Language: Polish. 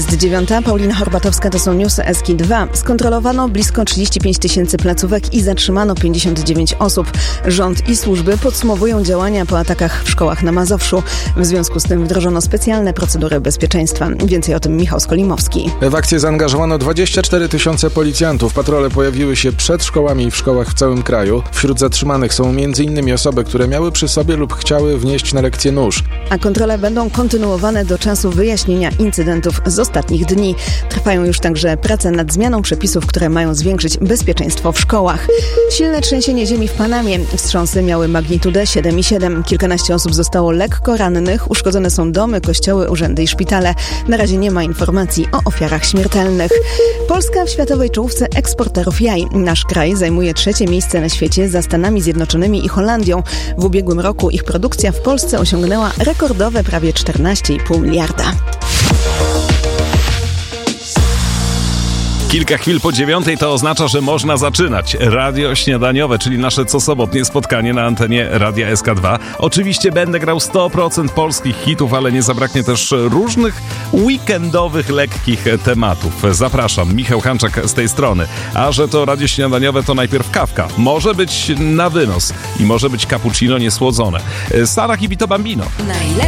Jest 9. Paulina Horbatowska, to są newsy SK2. Skontrolowano blisko 35 tysięcy placówek i zatrzymano 59 osób. Rząd i służby podsumowują działania po atakach w szkołach na Mazowszu. W związku z tym wdrożono specjalne procedury bezpieczeństwa. Więcej o tym Michał Skolimowski. W akcję zaangażowano 24 tysiące policjantów. Patrole pojawiły się przed szkołami i w szkołach w całym kraju. Wśród zatrzymanych są m.in. osoby, które miały przy sobie lub chciały wnieść na lekcję nóż. A kontrole będą kontynuowane do czasu wyjaśnienia incydentów z ostatnich dni. Trwają już także prace nad zmianą przepisów, które mają zwiększyć bezpieczeństwo w szkołach. Silne trzęsienie ziemi w Panamie. Wstrząsy miały magnitudę 7,7. Kilkanaście osób zostało lekko rannych. Uszkodzone są domy, kościoły, urzędy i szpitale. Na razie nie ma informacji o ofiarach śmiertelnych. Polska w światowej czołówce eksporterów jaj. Nasz kraj zajmuje 3. miejsce na świecie za Stanami Zjednoczonymi i Holandią. W ubiegłym roku ich produkcja w Polsce osiągnęła rekordowe prawie 14,5 miliarda. Kilka chwil po 9:00 to oznacza, że można zaczynać. Radio śniadaniowe, czyli nasze cosobotnie spotkanie na antenie Radia SK2. Oczywiście będę grał 100% polskich hitów, ale nie zabraknie też różnych weekendowych, lekkich tematów. Zapraszam, Michał Hanczak z tej strony. A że to radio śniadaniowe, to najpierw kawka. Może być na wynos i może być cappuccino niesłodzone. Sara Hibito Bambino.